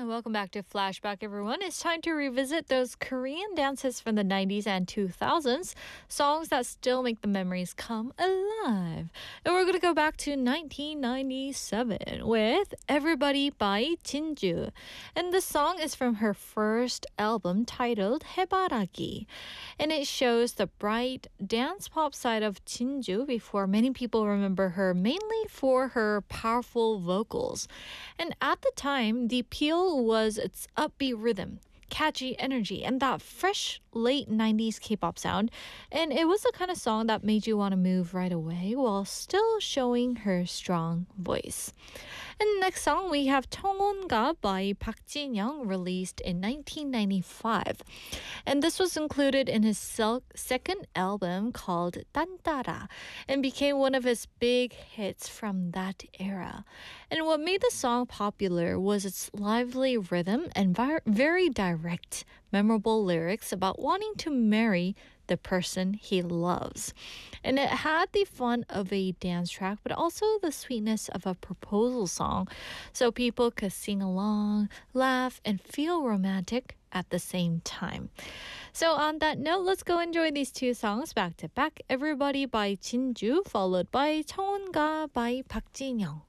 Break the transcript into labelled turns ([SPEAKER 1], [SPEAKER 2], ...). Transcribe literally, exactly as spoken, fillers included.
[SPEAKER 1] and welcome back to Flashback, everyone. It's time to revisit those Korean dances from the nineties and two thousands, songs that still make the memories come alive. And we're going to go back to nineteen ninety-seven with Everybody by Jinju. And the song is from her first album titled 해바라기. And it shows the bright dance pop side of Jinju before many people remember her mainly for her powerful vocals. And at the time, the appeal was its upbeat rhythm, catchy energy, and that fresh late nineties K-pop sound. And it was the kind of song that made you want to move right away while still showing her strong voice. And next song, we have 청혼가 by Park Jin-young, released in nineteen ninety-five. And this was included in his sel- second album called 딴따라 and became one of his big hits from that era. And what made the song popular was its lively rhythm and vi- very direct, memorable lyrics about wanting to marry the person he loves. And it had the fun of a dance track, but also the sweetness of a proposal song, so people could sing along, laugh, and feel romantic at the same time. So on that note, let's go enjoy these two songs back to back. Everybody by Jinju, followed by 청혼가 by Park Jin-young.